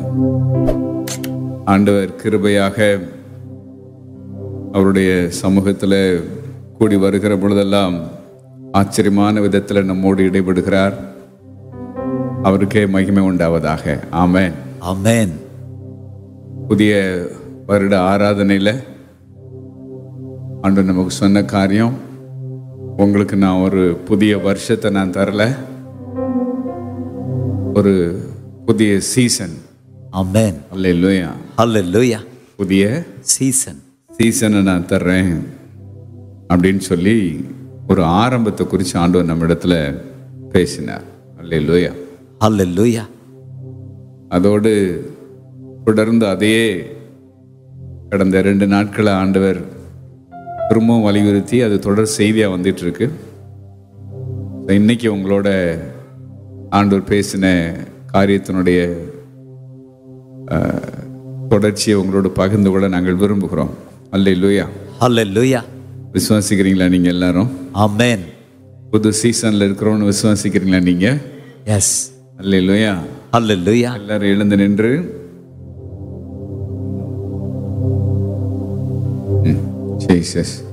ஆண்டவர் கிருபையாக அவருடைய சமூகத்தில் கூடி வருகிற பொழுதெல்லாம் ஆச்சரியமான விதத்தில் நம்மோடு இடைபடுகிறார். அவருக்கே மகிமை உண்டாவதாக. ஆமென், ஆமென். புதிய வருட ஆராதனையில் ஆண்டவர் நமக்கு சொன்ன காரியம், உங்களுக்கு நான் ஒரு புதிய வருஷத்தை நான் தரல, ஒரு புதிய சீசன். ஆமென். அல்லேலூயா, ஹல்லேலூயா. புதிய சீசனை நான் தர்றேன் அப்படின்னு சொல்லி ஒரு ஆரம்பத்தை குறித்து ஆண்டவர் நம்ம இடத்துல பேசினார். அல்லேலூயா, ஹல்லேலூயா. அதோடு தொடர்ந்து அதையே கடந்த 2 நாட்களை ஆண்டவர் திரும்பவும் வலியுறுத்தி அது தொடர் செய்தியாக வந்துட்டு இருக்கு. இன்னைக்கு உங்களோட ஆண்டவர் பேசின காரியத்தினுடைய தொடர்ச்சியை உங்களோட பகிர்ந்து கொள்ள நாங்கள் விரும்புகிறோம். அல்லேலூயா, ஹல்லேலூயா. விசுவாசிக்கிறீங்களா நீங்க எல்லாரும்? ஆமென். புது சீசன்ல இருக்கிறோம்னு விசுவாசிக்கிறீங்களா நீங்க? எஸ். அல்லேலூயா, ஹல்லேலூயா. எல்லாரும் எழுந்து நின்று ஜீசஸ்